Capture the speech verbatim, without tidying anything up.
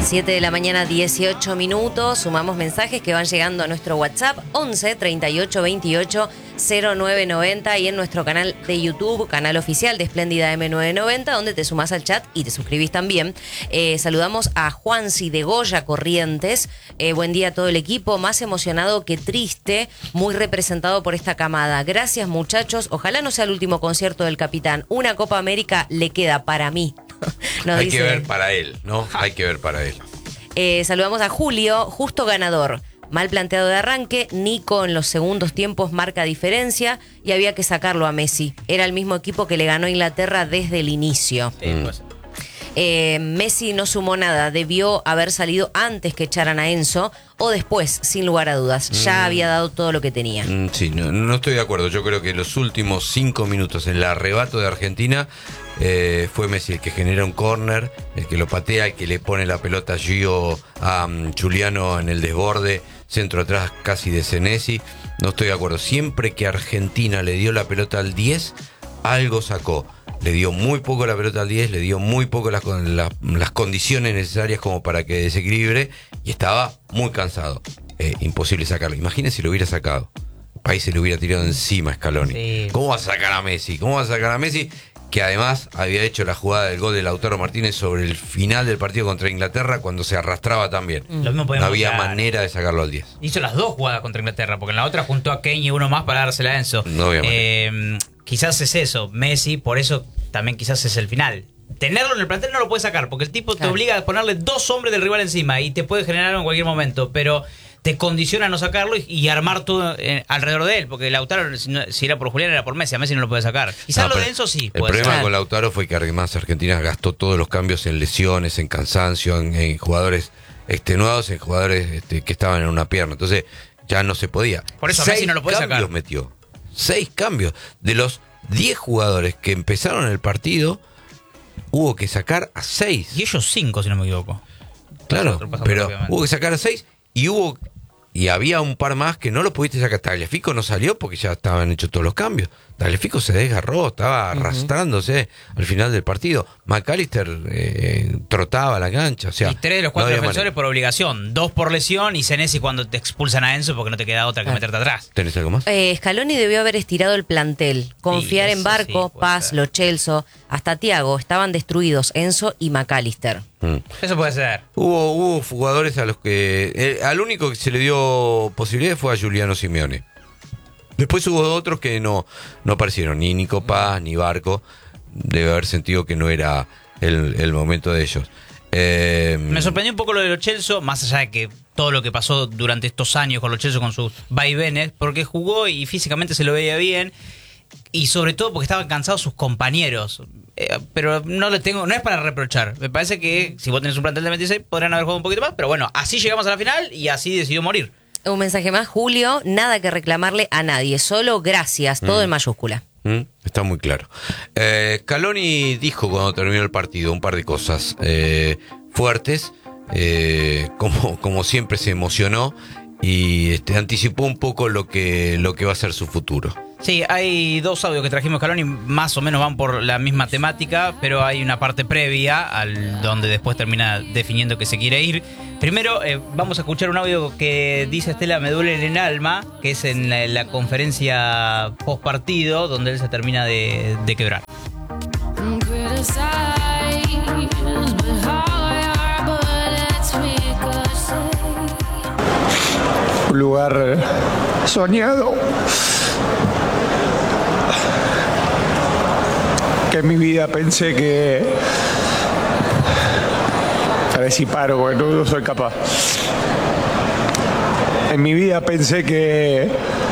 siete de la mañana, dieciocho minutos. Sumamos mensajes que van llegando a nuestro WhatsApp once treinta y ocho veintiocho cero nueve noventa y en nuestro canal de YouTube, canal oficial de Espléndida M novecientos noventa, donde te sumás al chat y te suscribís también. Eh, saludamos a Juansi de Goya Corrientes. Eh, buen día a todo el equipo, más emocionado que triste, muy representado por esta camada. Gracias, muchachos. Ojalá no sea el último concierto del capitán. Una Copa América le queda para mí. Nos Hay dice... que ver para él, ¿no? Hay que ver para él. Eh, saludamos a Julio, justo ganador. Mal planteado de arranque, Nico en los segundos tiempos marca diferencia y había que sacarlo a Messi. Era el mismo equipo que le ganó a Inglaterra desde el inicio. Sí, pues. Eh, Messi no sumó nada, debió haber salido antes que echaran a Enzo o después, sin lugar a dudas. Ya Mm. había dado todo lo que tenía. Mm, Sí, no, no estoy de acuerdo. Yo creo que los últimos cinco minutos en el arrebato de Argentina eh, fue Messi el que genera un córner, el que lo patea, el que le pone la pelota a Gio, a um, Giuliano en el desborde, centro atrás casi de Senesi. No estoy de acuerdo. Siempre que Argentina le dio la pelota al diez, algo sacó. Le dio muy poco la pelota al diez, le dio muy poco las, las, las condiciones necesarias como para que desequilibre y estaba muy cansado. Eh, imposible sacarlo. Imagínense si lo hubiera sacado. El país se le hubiera tirado encima a Scaloni. Sí. ¿Cómo va a sacar a Messi? ¿Cómo va a sacar a Messi? Que además había hecho la jugada del gol de Lautaro Martínez sobre el final del partido contra Inglaterra cuando se arrastraba también. Lo mismo No podemos había hablar. manera de sacarlo al diez. Hizo las dos jugadas contra Inglaterra, porque en la otra juntó a Kane y uno más para dársela a Enzo. No había eh, quizás es eso, Messi, por eso también quizás es el final. Tenerlo en el plantel no lo puedes sacar, porque el tipo te Claro. obliga a ponerle dos hombres del rival encima y te puede generar en cualquier momento, pero te condiciona a no sacarlo y, y armar todo eh, alrededor de él, porque Lautaro, si, no- si era por Julián, era por Messi, a Messi no lo puede sacar. Quizás No, lo de pero Enzo sí. El puede problema ser. con Lautaro fue que además Argentina gastó todos los cambios en lesiones, en cansancio, en, en jugadores extenuados, en jugadores este, que estaban en una pierna. Entonces ya no se podía. Por eso a Seis Messi no lo puede cambios sacar. metió. Seis cambios. De los diez jugadores que empezaron el partido, hubo que sacar a seis. Y ellos cinco, si no me equivoco. Claro, Otro pasó pero rápidamente. hubo que sacar a seis y hubo y había un par más que no lo pudiste sacar. Tagliafico no salió porque ya estaban hechos todos los cambios. Tagliafico se desgarró, estaba arrastrándose al final del partido. McAllister eh, trotaba la cancha. O sea, Y tres de los no cuatro había defensores manera. por obligación, dos por lesión y Senesi cuando te expulsan a Enzo porque no te queda otra que Claro. meterte atrás. ¿Tenés algo más? Eh, Scaloni debió haber estirado el plantel, confiar eso en Barco, sí, puede Paz, ser. Lo Celso, hasta Thiago, estaban destruidos, Enzo y McAllister. Mm. Eso puede ser. Hubo, hubo jugadores a los que... eh, al único que se le dio posibilidad fue a Giuliano Simeone. Después hubo otros que no, no aparecieron, ni Nico Paz, ni Barco. Debe haber sentido que no era el, el momento de ellos. Eh, Me sorprendió un poco lo de Lo Celso, más allá de que todo lo que pasó durante estos años con Lo Celso, con sus vaivenes, porque jugó y físicamente se lo veía bien, y sobre todo porque estaban cansados sus compañeros. Eh, pero no le tengo, no es para reprochar. Me parece que si vos tenés un plantel de veintiséis podrían haber jugado un poquito más, pero bueno, así llegamos a la final y así decidió morir. Un mensaje más, Julio, nada que reclamarle a nadie, solo gracias, todo en mayúscula. Mm, Está muy claro. Eh, Scaloni dijo cuando terminó el partido un par de cosas eh, fuertes, eh, como, como siempre se emocionó y este, anticipó un poco lo que, lo que va a ser su futuro. Sí, hay dos audios que trajimos Scaloni, más o menos van por la misma temática, pero hay una parte previa al donde después termina definiendo que se quiere ir. Primero, eh, vamos a escuchar un audio que dice Estela, me duele en el alma, que es en la, la conferencia post partido, donde él se termina de, de quebrar. Un lugar soñado que en mi vida pensé que a ver si paro porque no, no soy capaz. En mi vida pensé que